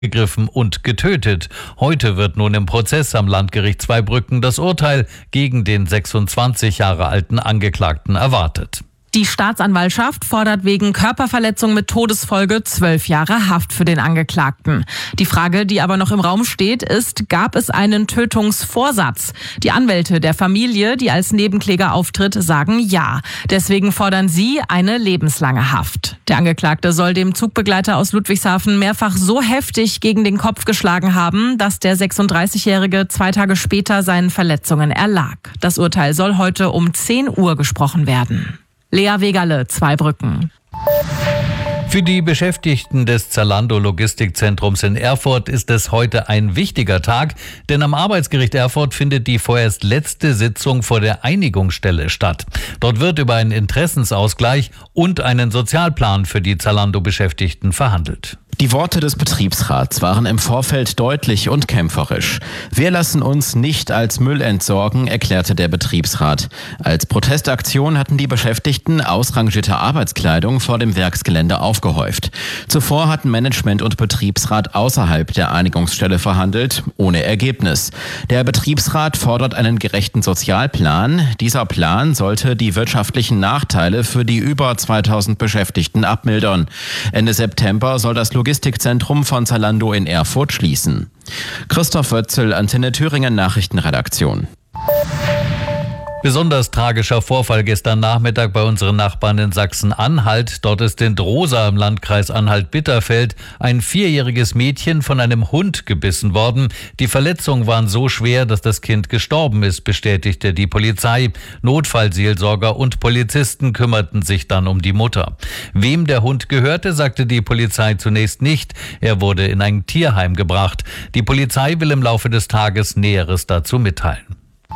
gegriffen und getötet. Heute wird nun im Prozess am Landgericht Zweibrücken das Urteil gegen den 26 Jahre alten Angeklagten erwartet. Die Staatsanwaltschaft fordert wegen Körperverletzung mit Todesfolge 12 Jahre Haft für den Angeklagten. Die Frage, die aber noch im Raum steht, ist, gab es einen Tötungsvorsatz? Die Anwälte der Familie, die als Nebenkläger auftritt, sagen ja. Deswegen fordern sie eine lebenslange Haft. Der Angeklagte soll dem Zugbegleiter aus Ludwigshafen mehrfach so heftig gegen den Kopf geschlagen haben, dass der 36-Jährige 2 Tage später seinen Verletzungen erlag. Das Urteil soll heute um 10 Uhr gesprochen werden. Lea Wegerle, Zweibrücken. Für die Beschäftigten des Zalando Logistikzentrums in Erfurt ist es heute ein wichtiger Tag, denn am Arbeitsgericht Erfurt findet die vorerst letzte Sitzung vor der Einigungsstelle statt. Dort wird über einen Interessensausgleich und einen Sozialplan für die Zalando-Beschäftigten verhandelt. Die Worte des Betriebsrats waren im Vorfeld deutlich und kämpferisch. Wir lassen uns nicht als Müll entsorgen, erklärte der Betriebsrat. Als Protestaktion hatten die Beschäftigten ausrangierte Arbeitskleidung vor dem Werksgelände aufgehäuft. Zuvor hatten Management und Betriebsrat außerhalb der Einigungsstelle verhandelt, ohne Ergebnis. Der Betriebsrat fordert einen gerechten Sozialplan. Dieser Plan sollte die wirtschaftlichen Nachteile für die über 2000 Beschäftigten abmildern. Ende September soll das Logistikzentrum von Zalando in Erfurt schließen. Christoph Wötzel, Antenne Thüringen Nachrichtenredaktion. Besonders tragischer Vorfall gestern Nachmittag bei unseren Nachbarn in Sachsen-Anhalt. Dort ist in Drosa im Landkreis Anhalt-Bitterfeld ein 4-jähriges Mädchen von einem Hund gebissen worden. Die Verletzungen waren so schwer, dass das Kind gestorben ist, bestätigte die Polizei. Notfallseelsorger und Polizisten kümmerten sich dann um die Mutter. Wem der Hund gehörte, sagte die Polizei zunächst nicht. Er wurde in ein Tierheim gebracht. Die Polizei will im Laufe des Tages Näheres dazu mitteilen.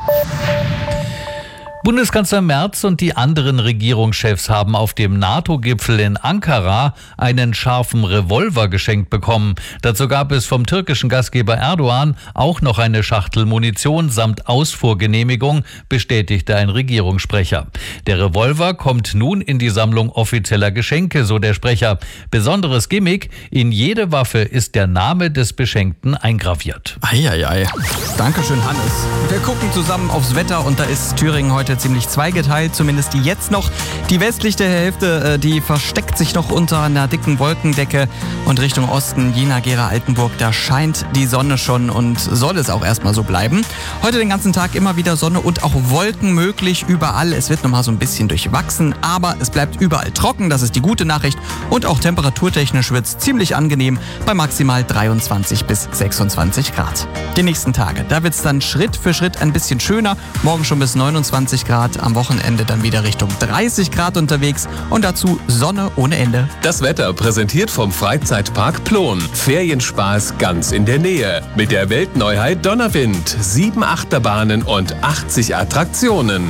Bundeskanzler Merz und die anderen Regierungschefs haben auf dem NATO-Gipfel in Ankara einen scharfen Revolver geschenkt bekommen. Dazu gab es vom türkischen Gastgeber Erdogan auch noch eine Schachtel Munition samt Ausfuhrgenehmigung, bestätigte ein Regierungssprecher. Der Revolver kommt nun in die Sammlung offizieller Geschenke, so der Sprecher. Besonderes Gimmick, in jede Waffe ist der Name des Beschenkten eingraviert. Eieiei. Dankeschön, Hannes. Wir gucken zusammen aufs Wetter und da ist Thüringen heute ziemlich zweigeteilt, zumindest die jetzt noch. Die westliche Hälfte, die versteckt sich noch unter einer dicken Wolkendecke und Richtung Osten, Jena, Gera, Altenburg, da scheint die Sonne schon und soll es auch erstmal so bleiben. Heute den ganzen Tag immer wieder Sonne und auch Wolken möglich überall. Es wird nochmal so ein bisschen durchwachsen, aber es bleibt überall trocken, das ist die gute Nachricht und auch temperaturtechnisch wird es ziemlich angenehm bei maximal 23 bis 26 Grad. Die nächsten Tage, da wird es dann Schritt für Schritt ein bisschen schöner, morgen schon bis 29 Grad, am Wochenende dann wieder Richtung 30 Grad unterwegs und dazu Sonne ohne Ende. Das Wetter präsentiert vom Freizeitpark Plon. Ferienspaß ganz in der Nähe. Mit der Weltneuheit Donnerwind, 7 Achterbahnen und 80 Attraktionen.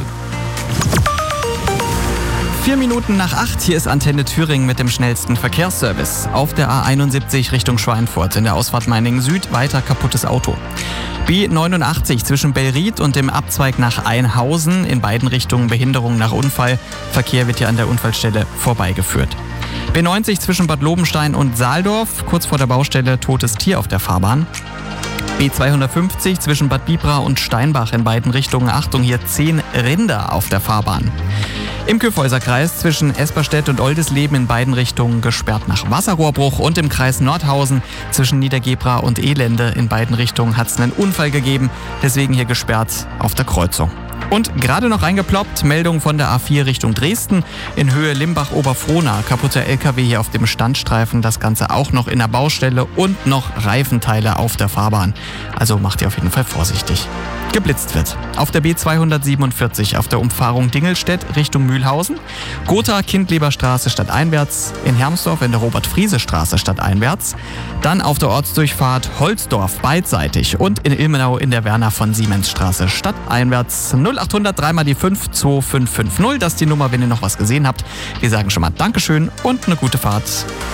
4 Minuten nach 8, hier ist Antenne Thüringen mit dem schnellsten Verkehrsservice. Auf der A71 Richtung Schweinfurt, in der Ausfahrt Meiningen Süd, weiter kaputtes Auto. B89 zwischen Bellried und dem Abzweig nach Einhausen, in beiden Richtungen Behinderung nach Unfall. Verkehr wird hier an der Unfallstelle vorbeigeführt. B90 zwischen Bad Lobenstein und Saaldorf, kurz vor der Baustelle totes Tier auf der Fahrbahn. B250 zwischen Bad Bibra und Steinbach in beiden Richtungen. Achtung, hier 10 Rinder auf der Fahrbahn. Im Kyffhäuserkreis zwischen Esperstedt und Oldisleben in beiden Richtungen gesperrt nach Wasserrohrbruch und im Kreis Nordhausen zwischen Niedergebra und Elende in beiden Richtungen hat es einen Unfall gegeben, deswegen hier gesperrt auf der Kreuzung. Und gerade noch reingeploppt, Meldung von der A4 Richtung Dresden, in Höhe Limbach-Oberfrohna, kaputter LKW hier auf dem Standstreifen, das Ganze auch noch in der Baustelle und noch Reifenteile auf der Fahrbahn. Also macht ihr auf jeden Fall vorsichtig. Geblitzt wird. Auf der B247 auf der Umfahrung Dingelstedt Richtung Mühlhausen, Gotha Kindleberstraße stadteinwärts, in Hermsdorf in der Robert-Friese-Straße stadteinwärts, dann auf der Ortsdurchfahrt Holzdorf beidseitig und in Ilmenau in der Werner-von-Siemens-Straße stadteinwärts. 0800 3 mal die 5 2550, das ist die Nummer, wenn ihr noch was gesehen habt. Wir sagen schon mal Dankeschön und eine gute Fahrt.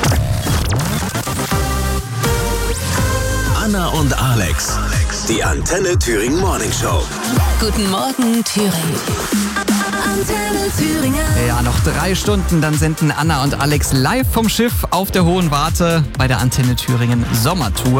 Anna und Alex, die Antenne Thüringen Morning Show. Guten Morgen, Thüringen. Antenne Thüringen. Ja, noch 3 Stunden, dann senden Anna und Alex live vom Schiff auf der Hohen Warte bei der Antenne Thüringen Sommertour.